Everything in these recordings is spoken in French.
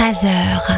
13h.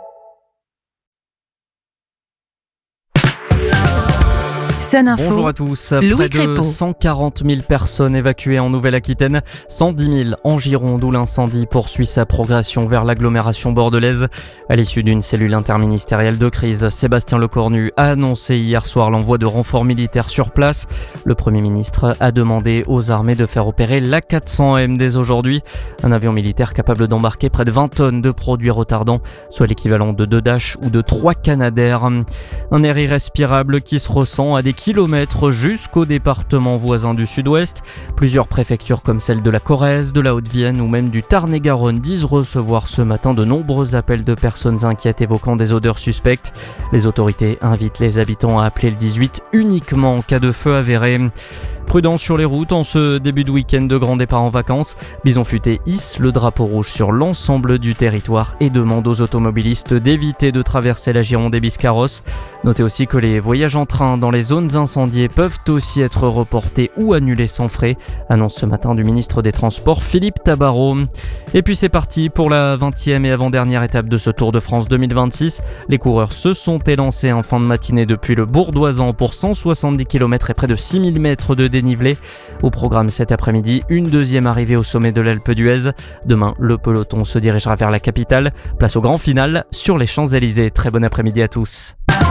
Sun Info. Bonjour à tous. Louis Près de Crépeau. 140 000 personnes évacuées en Nouvelle-Aquitaine, 110 000 en Gironde où l'incendie poursuit sa progression vers l'agglomération bordelaise. À l'issue d'une cellule interministérielle de crise, Sébastien Lecornu a annoncé hier soir l'envoi de renforts militaires sur place. Le Premier ministre a demandé aux armées de faire opérer l'A400M dès aujourd'hui, un avion militaire capable d'embarquer près de 20 tonnes de produits retardants, soit l'équivalent de 2 Dash ou de 3 Canadair. Un air irrespirable qui se ressent à des kilomètres jusqu'au département voisin du sud-ouest. Plusieurs préfectures comme celle de la Corrèze, de la Haute-Vienne ou même du Tarn-et-Garonne disent recevoir ce matin de nombreux appels de personnes inquiètes évoquant des odeurs suspectes. Les autorités invitent les habitants à appeler le 18 uniquement en cas de feu avéré. Prudence sur les routes en ce début de week-end de grand départ en vacances. Bison Futé hisse le drapeau rouge sur l'ensemble du territoire et demande aux automobilistes d'éviter de traverser la Gironde et Biscarrosse. Notez aussi que les voyages en train dans les zones incendiées peuvent aussi être reportés ou annulés sans frais, annonce ce matin du ministre des Transports Philippe Tabarot. Et puis c'est parti pour la 20e et avant-dernière étape de ce Tour de France 2026. Les coureurs se sont élancés en fin de matinée depuis le Bourdoisan pour 170 km et près de 6000 mètres de dénivelé. Au programme cet après-midi, une deuxième arrivée au sommet de l'Alpe d'Huez. Demain, le peloton se dirigera vers la capitale. Place au grand final sur les Champs-Élysées. Très bon après-midi à tous.